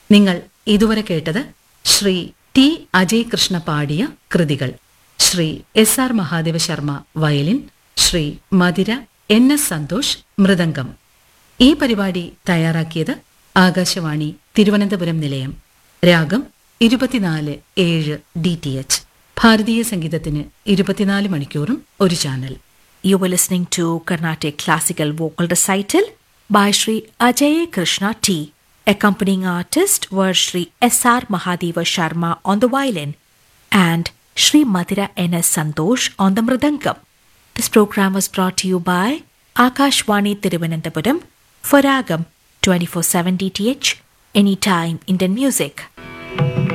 നിങ്ങൾ ഇതുവരെ കേട്ടത് ശ്രീ ടി അജയ് കൃഷ്ണ പാടിയ കൃതികൾ. Shri S R Mahadeva Sharma violin, Shri മധിര N S Santhosh mridangam. ഈ പരിപാടി തയ്യാറാക്കിയത് ആകാശവാണി തിരുവനന്തപുരം നിലയം. രാഗം 24/7 DTH. ഭാരതീയ സംഗീതത്തിന് 24 മണിക്കൂറും ഒരു channel. You were listening to Carnatic Classical Vocal Recital by Sri Ajay Krishna T. Accompanying artists were Sri S.R. Mahadeva Sharma on the violin and Sri Madhira N.S. Santosh on the mridangam. This program was brought to you by Akashvani Thiruvananthapuram for Ragam 24/7 DTH, anytime Indian music.